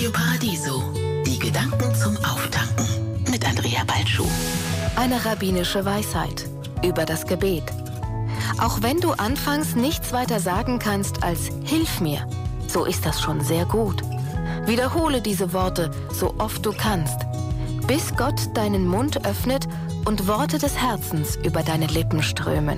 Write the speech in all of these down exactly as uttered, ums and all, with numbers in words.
Radio Paradiso. Die Gedanken zum Auftanken mit Andrea Balschuh. Eine rabbinische Weisheit über das Gebet. Auch wenn du anfangs nichts weiter sagen kannst als Hilf mir, so ist das schon sehr gut. Wiederhole diese Worte so oft du kannst, bis Gott deinen Mund öffnet und Worte des Herzens über deine Lippen strömen.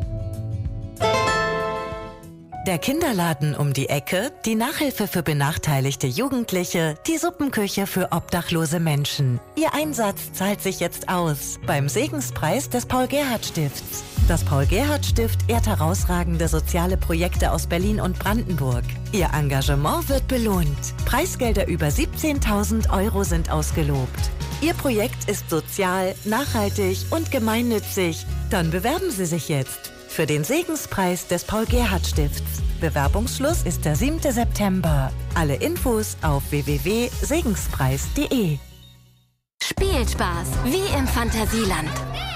Der Kinderladen um die Ecke, die Nachhilfe für benachteiligte Jugendliche, die Suppenküche für obdachlose Menschen. Ihr Einsatz zahlt sich jetzt aus beim Segenspreis des Paul-Gerhardt-Stifts. Das Paul-Gerhardt-Stift ehrt herausragende soziale Projekte aus Berlin und Brandenburg. Ihr Engagement wird belohnt. Preisgelder über siebzehntausend Euro sind ausgelobt. Ihr Projekt ist sozial, nachhaltig und gemeinnützig. Dann bewerben Sie sich jetzt für den Segenspreis des Paul-Gerhardt-Stifts. Bewerbungsschluss ist der siebte September. Alle Infos auf w w w punkt segenspreis punkt de. Spielspaß wie im Fantasieland.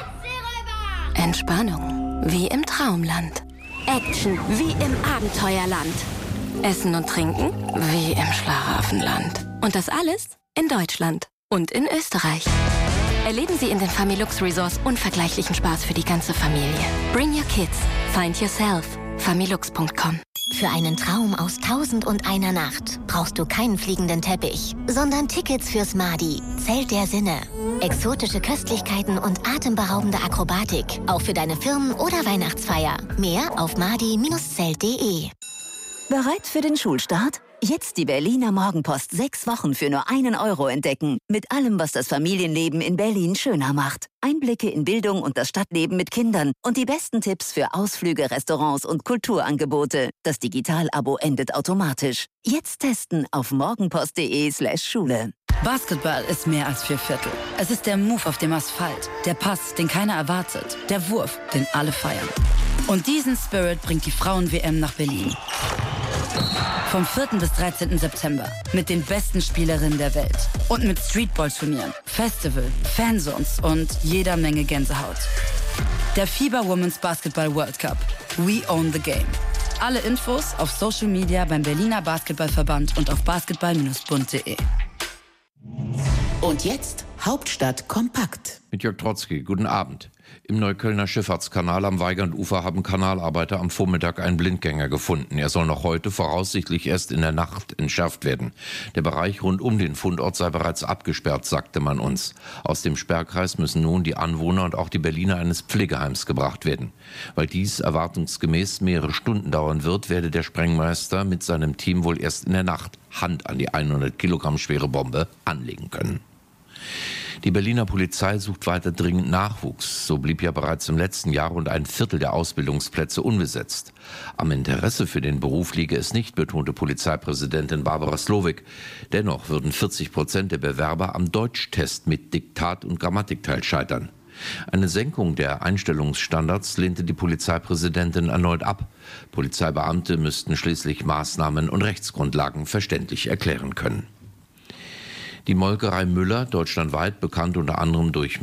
Entspannung wie im Traumland. Action wie im Abenteuerland. Essen und Trinken wie im Schlaraffenland. Und das alles in Deutschland und in Österreich. Erleben Sie in den Familux Resorts unvergleichlichen Spaß für die ganze Familie. Bring your kids. Find yourself. familux punkt com. Für einen Traum aus Tausend und einer Nacht brauchst du keinen fliegenden Teppich, sondern Tickets fürs Madi, Zelt der Sinne. Exotische Köstlichkeiten und atemberaubende Akrobatik, auch für deine Firmen- oder Weihnachtsfeier. Mehr auf madi Bindestrich zelt punkt de. Bereit für den Schulstart? Jetzt die Berliner Morgenpost sechs Wochen für nur einen Euro entdecken. Mit allem, was das Familienleben in Berlin schöner macht. Einblicke in Bildung und das Stadtleben mit Kindern und die besten Tipps für Ausflüge, Restaurants und Kulturangebote. Das Digital-Abo endet automatisch. Jetzt testen auf morgenpost punkt de slash Schule. Basketball ist mehr als vier Viertel. Es ist der Move auf dem Asphalt, der Pass, den keiner erwartet, der Wurf, den alle feiern. Und diesen Spirit bringt die Frauen-W M nach Berlin. Vom vierten bis dreizehnten September mit den besten Spielerinnen der Welt und mit Streetball-Turnieren, Festival, Fanzones und jeder Menge Gänsehaut. Der FIBA Women's Basketball World Cup. We own the game. Alle Infos auf Social Media beim Berliner Basketballverband und auf basketball Bindestrich bund punkt de. Und jetzt Hauptstadt kompakt. Mit Jörg Trotzki, guten Abend. Im Neuköllner Schifffahrtskanal am Weigernufer haben Kanalarbeiter am Vormittag einen Blindgänger gefunden. Er soll noch heute voraussichtlich erst in der Nacht entschärft werden. Der Bereich rund um den Fundort sei bereits abgesperrt, sagte man uns. Aus dem Sperrkreis müssen nun die Anwohner und auch die Berliner eines Pflegeheims gebracht werden. Weil dies erwartungsgemäß mehrere Stunden dauern wird, werde der Sprengmeister mit seinem Team wohl erst in der Nacht Hand an die hundert Kilogramm schwere Bombe anlegen können. Die Berliner Polizei sucht weiter dringend Nachwuchs. So blieb ja bereits im letzten Jahr rund ein Viertel der Ausbildungsplätze unbesetzt. Am Interesse für den Beruf liege es nicht, betonte Polizeipräsidentin Barbara Slowik. Dennoch würden vierzig Prozent der Bewerber am Deutschtest mit Diktat und Grammatikteil scheitern. Eine Senkung der Einstellungsstandards lehnte die Polizeipräsidentin erneut ab. Polizeibeamte müssten schließlich Maßnahmen und Rechtsgrundlagen verständlich erklären können. Die Molkerei Müller, deutschlandweit bekannt unter anderem durch